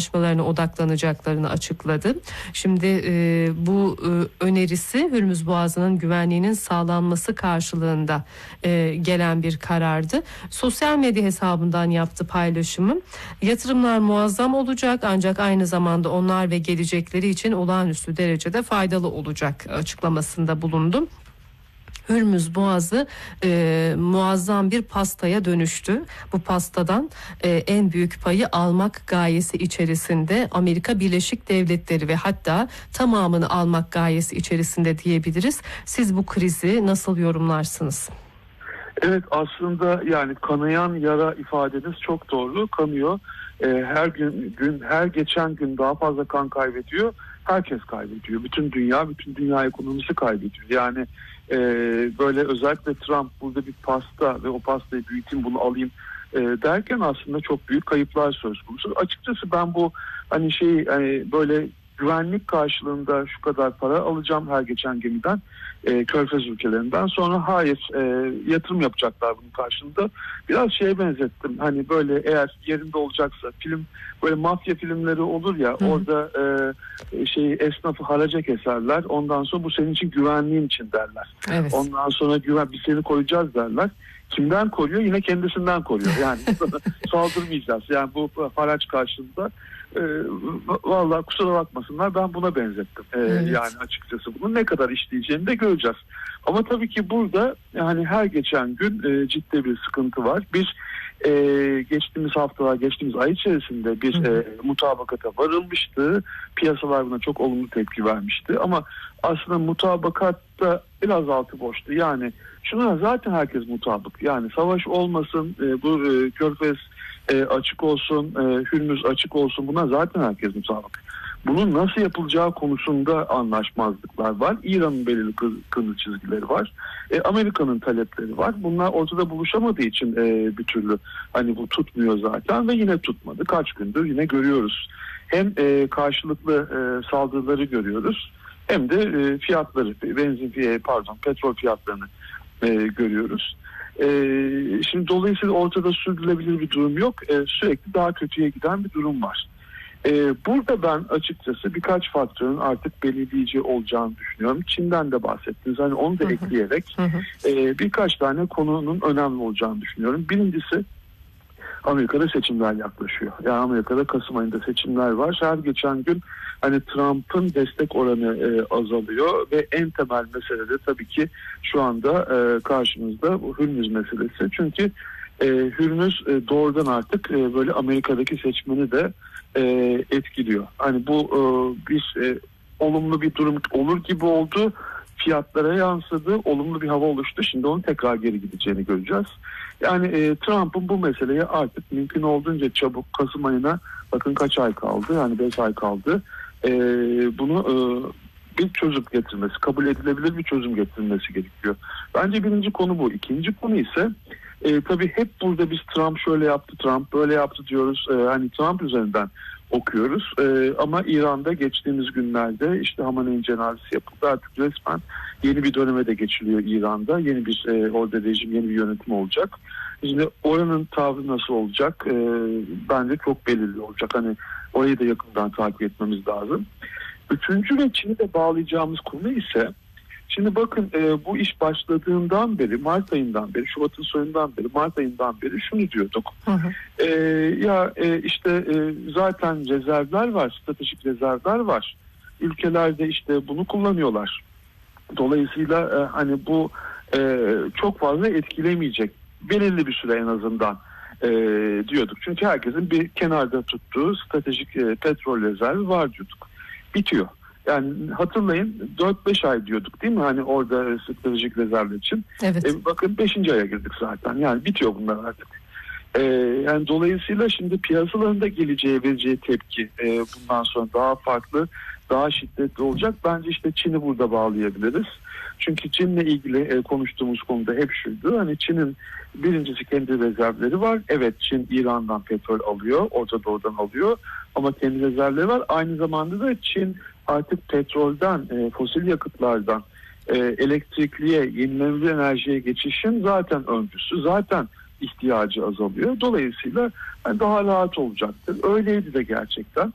anlaşmalarına odaklanacaklarını açıkladı. Şimdi bu önerisi Hürmüz Boğazı'nın güvenliğinin sağlanması karşılığında gelen bir karardı. Sosyal medya hesabından yaptı paylaşımı. Yatırımlar muazzam olacak ancak aynı zamanda onlar ve gelecekleri için olağanüstü derecede faydalı olacak açıklamasında bulundum. Hürmüz Boğazı muazzam bir pastaya dönüştü. Bu pastadan en büyük payı almak gayesi içerisinde Amerika Birleşik Devletleri ve hatta tamamını almak gayesi içerisinde diyebiliriz. Siz bu krizi nasıl yorumlarsınız? Evet, aslında yani kanayan yara ifadeniz çok doğru, kanıyor. Her geçen gün daha fazla kan kaybediyor. Herkes kaybediyor. Bütün dünya ekonomisi kaybediyor. Yani böyle özellikle Trump burada bir pasta ve o pastayı büyüteyim bunu alayım derken aslında çok büyük kayıplar söz konusu. Açıkçası ben bu hani böyle güvenlik karşılığında şu kadar para alacağım her geçen gemiden Körfez ülkelerinden sonra hayır yatırım yapacaklar bunun karşılığında. Biraz şeye benzettim, hani böyle eğer yerinde olacaksa film, böyle mafya filmleri olur ya, orada esnafı haraca keserler, ondan sonra bu senin için güvenliğin için derler. Evet. Ondan sonra biz seni koruyacağız derler. Kimden koruyor? Yine kendisinden koruyor. Yani saldırmayacağız. Yani bu haraç karşılığında vallahi kusura bakmasınlar, ben buna benzettim. Evet. Yani açıkçası bunun ne kadar işleyeceğini de göreceğiz. Ama tabii ki burada yani her geçen gün ciddi bir sıkıntı var. Geçtiğimiz ay içerisinde bir mutabakata varılmıştı. Piyasalar buna çok olumlu tepki vermişti. Ama aslında mutabakatta biraz altı boştu. Yani şuna zaten herkes mutabık. Yani savaş olmasın, bu Körfez açık olsun, Hürmüz açık olsun, buna zaten herkes mutabık. Bunun nasıl yapılacağı konusunda anlaşmazlıklar var. İran'ın belirli kırmızı çizgileri var. Amerika'nın talepleri var. Bunlar ortada buluşamadığı için bir türlü hani bu tutmuyor zaten ve yine tutmadı. Kaç gündür yine görüyoruz. Hem karşılıklı saldırıları görüyoruz hem de petrol fiyatlarını görüyoruz. Şimdi dolayısıyla ortada sürdürülebilir bir durum yok. Sürekli daha kötüye giden bir durum var. Burada ben açıkçası birkaç faktörün artık belirleyici olacağını düşünüyorum. Çin'den de bahsettiniz. Hani onu da ekleyerek birkaç tane konunun önemli olacağını düşünüyorum. Birincisi, Amerika'da seçimler yaklaşıyor. Yani Amerika'da Kasım ayında seçimler var. Her geçen gün hani Trump'ın destek oranı azalıyor ve en temel mesele de tabii ki şu anda karşımızda bu Hürmüz meselesi. Çünkü Hürmüz doğrudan artık böyle Amerika'daki seçmeni de etkiliyor. Hani bu olumlu bir durum olur gibi oldu. Fiyatlara yansıdı. Olumlu bir hava oluştu. Şimdi onun tekrar geri gideceğini göreceğiz. Yani Trump'ın bu meseleye artık mümkün olduğunca çabuk, Kasım ayına bakın kaç ay kaldı? Yani 5 ay kaldı. Bunu bir çözüm getirmesi, kabul edilebilir bir çözüm getirmesi gerekiyor. Bence birinci konu bu. İkinci konu ise tabii hep burada biz Trump şöyle yaptı, Trump böyle yaptı diyoruz. Hani Trump üzerinden okuyoruz. Ama İran'da geçtiğimiz günlerde işte Hamaney'in cenazesi yapıldı. Artık resmen yeni bir döneme de geçiliyor İran'da. Yeni bir orada rejim, yeni bir yönetim olacak. Şimdi oranın tavrı nasıl olacak? Bence çok belirli olacak. Hani orayı da yakından takip etmemiz lazım. Üçüncü ve Çin'i de bağlayacağımız konu ise, şimdi bakın bu iş başladığından beri, Mart ayından beri, Şubat'ın sonundan beri, Mart ayından beri şunu diyorduk. Zaten rezervler var, stratejik rezervler var. Ülkelerde işte bunu kullanıyorlar. Dolayısıyla hani bu çok fazla etkilemeyecek. Belirli bir süre en azından diyorduk. Çünkü herkesin bir kenarda tuttuğu stratejik petrol rezervi var diyorduk. Bitiyor. Yani hatırlayın 4-5 ay diyorduk değil mi? Hani orada stratejik rezervler için. Evet. Bakın 5. aya girdik zaten. Yani bitiyor bunlar artık. Yani dolayısıyla şimdi piyasalarında vereceği tepki bundan sonra daha farklı, daha şiddetli olacak. Bence işte Çin'i burada bağlayabiliriz. Çünkü Çin'le ilgili konuştuğumuz konuda hep şuydu. Hani Çin'in birincisi kendi rezervleri var. Evet, Çin İran'dan petrol alıyor, Orta Doğu'dan alıyor. Ama kendi rezervleri var. Aynı zamanda da Çin artık petrolden, fosil yakıtlardan elektrikliye, yenilenebilir enerjiye geçişin zaten öncüsü. Zaten ihtiyacı azalıyor. Dolayısıyla daha rahat olacaktır. Öyleydi de gerçekten.